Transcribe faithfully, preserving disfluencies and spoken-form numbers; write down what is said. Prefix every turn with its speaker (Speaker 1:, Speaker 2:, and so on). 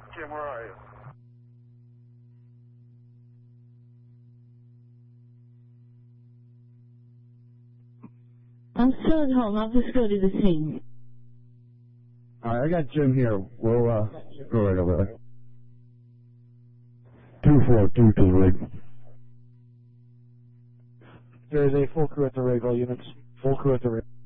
Speaker 1: Jim, where are you?
Speaker 2: I'm still at home. I'll just go to the scene.
Speaker 3: Alright, I got Jim here. We'll, uh, go right over there. two four two to the rig.
Speaker 4: There is a full crew at the rig, all units. Full crew at the rig.